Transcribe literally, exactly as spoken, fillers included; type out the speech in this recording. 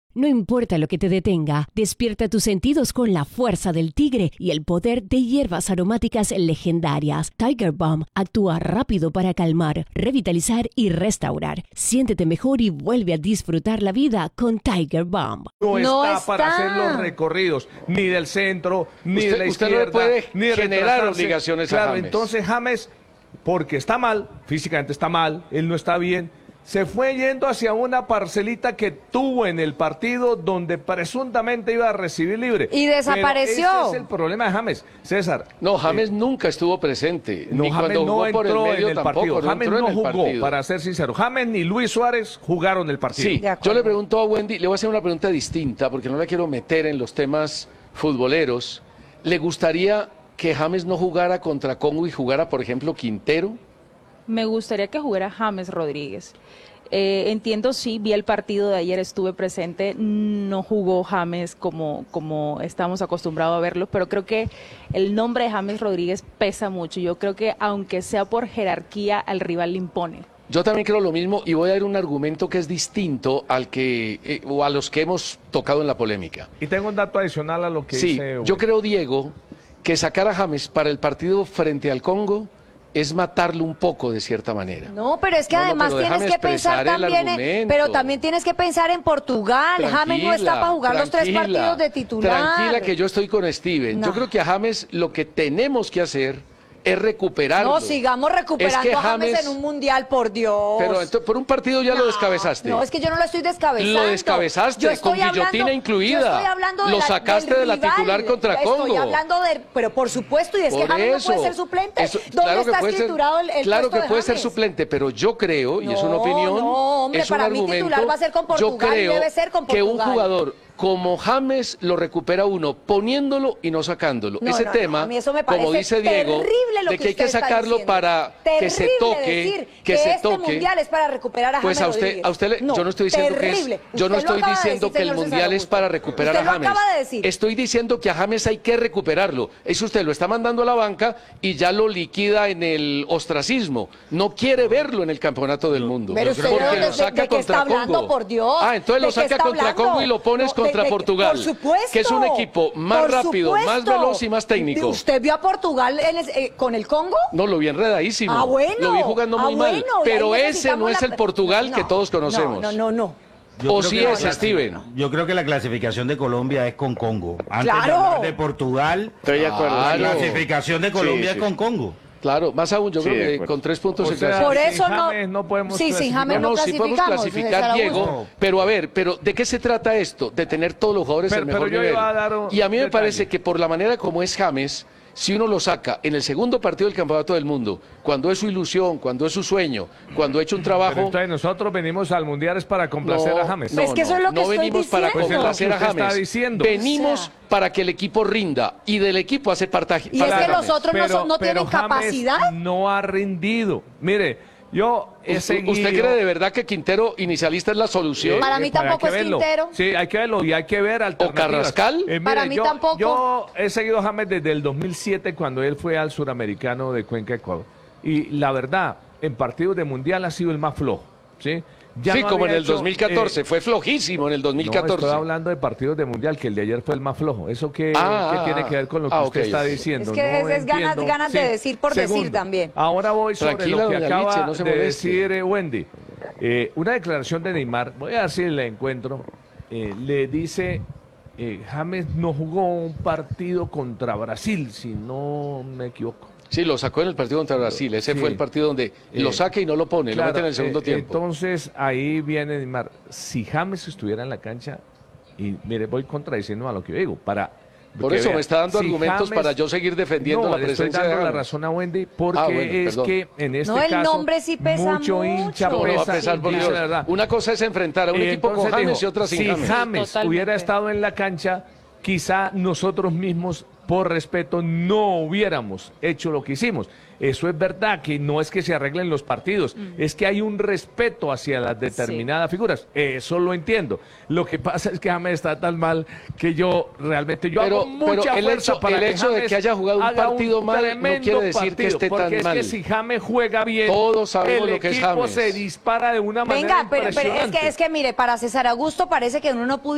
No importa lo que te detenga, despierta tus sentidos con la fuerza del tigre y el poder de hierbas aromáticas legendarias. Tiger Balm actúa rápido para calmar, revitalizar y restaurar. Siéntete mejor y vuelve a disfrutar la vida con Tiger Balm. No, No está, está. para hacer los recorridos, ni del centro, ni Usted- de la usted no izquierda, le puede ni de generar retrasarse. obligaciones a Claro, James. entonces James, porque está mal, físicamente está mal, él no está bien, se fue yendo hacia una parcelita que tuvo en el partido donde presuntamente iba a recibir libre. Y desapareció. Pero ese es el problema de James. César. No, James eh, nunca estuvo presente. no, ni James cuando no jugó por el entró medio en el tampoco. partido. No James entró no en el jugó, partido. para ser sincero. James ni Luis Suárez jugaron el partido. Sí, De acuerdo. yo le pregunto a Wendy, le voy a hacer una pregunta distinta porque no la quiero meter en los temas futboleros. ¿Le gustaría que James no jugara contra Congo y jugara, por ejemplo, Quintero? Me gustaría que jugara James Rodríguez. Eh, entiendo, sí, vi el partido de ayer, estuve presente, no jugó James como, como estamos acostumbrados a verlo, pero creo que el nombre de James Rodríguez pesa mucho. Yo creo que aunque sea por jerarquía, al rival le impone. Yo también creo lo mismo y voy a dar un argumento que es distinto al que eh, o a los que hemos tocado en la polémica. Y tengo un dato adicional a lo que Sí, dice. yo creo, Diego, que sacar a James para el partido frente al Congo es matarlo un poco de cierta manera. No, pero es que No, no, además pero tienes déjame que pensar expresar el también, en- argumento. pero también tienes que pensar en Portugal. James no está para jugar los tres tranquila, partidos de titular. Tranquila que yo estoy con Steven. No. Yo creo que a James lo que tenemos que hacer es recuperarlo. No, sigamos recuperando Es que a James, James- en un mundial, por Dios. Pero ento- por un partido ya lo descabezaste. No, es que yo no lo estoy descabezando. Lo descabezaste, Yo estoy con guillotina hablando- incluida. Yo estoy hablando de Lo la- sacaste del de la rival. titular contra Estoy Congo. hablando de, pero por supuesto, y es que Por James no eso. puede ser suplente. Eso- ¿Dónde claro que está puede ser- escriturado el, el Claro puesto que de puede ser James? suplente, pero yo creo, y es una No, opinión, no, hombre, es un para mí argumento, titular va a ser con yo Portugal y creo debe ser con que un Portugal. jugador como James lo recupera uno poniéndolo y no sacándolo. No, Ese no, no, tema, a mí eso me como parece dice Diego, terrible lo de que que hay que usted está sacarlo diciendo. para que se Terrible toque, decir que, que se este toque. mundial es para recuperar a Pues James a usted, Rodríguez. a usted, le- yo no estoy diciendo que es, terrible. yo no Usted lo estoy acaba de diciendo decir, que el señor César mundial es Augusto. para recuperar Usted a lo James. acaba de decir. Estoy diciendo que a James hay que recuperarlo. Eso usted lo está mandando a la banca y ya lo liquida en el ostracismo. No quiere verlo en el campeonato del mundo. Pero usted porque de, lo de- saca de qué contra está hablando, Congo. por Dios. Ah, entonces lo ¿De qué saca está contra hablando? Congo y lo pones No, de- contra de- Portugal. Por supuesto. Que es un equipo más Por rápido, más supuesto. veloz y más técnico. ¿Usted vio a Portugal en el- eh, con el Congo? No, lo vi enredadísimo. Ah, bueno. Lo vi jugando Ah, muy mal. bueno, Pero ahí ese necesitamos no es la- el Portugal No, que todos no, conocemos. No, no, no. Yo O creo si que la es, clasi- Steven. Yo creo que la clasificación de Colombia es con Congo. Antes Claro. de hablar de Portugal, Estoy de acuerdo. la Claro. clasificación de Colombia Sí, es sí. con Congo. Claro, más aún, yo Sí, creo de que acuerdo. con tres puntos O se sea, clasifica. Por sin eso no. James no podemos Sí, sin clasificar. James No, no, no, sí podemos clasificamos. clasificar, César Diego, Augusto. pero a ver, pero ¿de qué se trata esto? De tener todos los jugadores Pero- en mejor pero yo nivel. iba a dar un Y a mí me detalle. parece que por la manera como es James, si uno lo saca en el segundo partido del Campeonato del Mundo, cuando es su ilusión, cuando es su sueño, cuando ha hecho un Pero trabajo... entonces nosotros venimos al mundial es para complacer a James. No, Es que eso es lo que no estoy venimos para diciendo. Pues es lo complacer que a usted está James. diciendo. Venimos O sea. para que el equipo rinda y del equipo hace parte. Y es que los otros no, son- no pero tienen James capacidad. no ha rendido. Mire, yo he ¿Usted, seguido... ¿Usted cree de verdad que Quintero inicialista es la solución? Para mí tampoco hay que es verlo. Quintero. Sí, hay que verlo y hay que ver alternativas. Carrascal? Eh, mire, Para mí yo, tampoco. Yo he seguido a James desde el dos mil siete cuando él fue al Suramericano de Cuenca, Ecuador. Y la verdad, en partidos de mundial ha sido el más flojo, ¿sí? Ya sí, no como en había el hecho, dos mil catorce, eh, fue flojísimo en el dos mil No, catorce. estoy hablando de partidos de mundial, que el de ayer fue el más flojo. ¿Eso qué, Ah, qué ah, tiene que ver con lo que ah, usted ok, está ok. diciendo? Es que es- es ganas- entiendo. ganas de decir por decir Segundo, también. Ahora voy sobre Tranquila, lo que doña acaba Lice, no se de moleste. decir eh, Wendy. Eh, una declaración de Neymar, voy a ver si la encuentro, eh, le dice, eh, James no jugó un partido contra Brasil, si no me equivoco. Sí, lo sacó en el partido contra Brasil. Ese Sí. fue el partido donde lo Eh, saca y no lo pone, Claro, lo mete en el segundo eh, tiempo. Entonces ahí viene Neymar. Si James estuviera en la cancha, y mire, voy contradiciendo a lo que yo digo, para Por que eso vea, me está dando si argumentos James- para yo seguir defendiendo no, la le presencia estoy dando de la James. razón a Wendy porque Ah, bueno, es perdón. que en este No, el caso nombre sí pesa mucho hincha mucho. ¿Cómo no va a pesa, pesar, por dice Dios? la verdad. Una cosa es enfrentar a un Y equipo con entonces James dijo, y otra sin si James. James Totalmente. hubiera estado en la cancha, quizá nosotros mismos, por respeto, no hubiéramos hecho lo que hicimos. Eso es verdad, que no es que se arreglen los partidos, es que hay un respeto hacia las determinadas figuras. Eso lo entiendo. Lo que pasa es que James está tan mal que yo realmente yo Pero- hago mucha pero el fuerza hecho- para el que hecho de James que haya jugado un haga partido mal no tremendo quiere decir que partido, esté tan porque es mal. que si James juega bien, Todos sabemos el lo que es equipo James. se dispara de una manera Venga, pero, pero es impresionante. que es que mire, para César Augusto parece que uno no pudo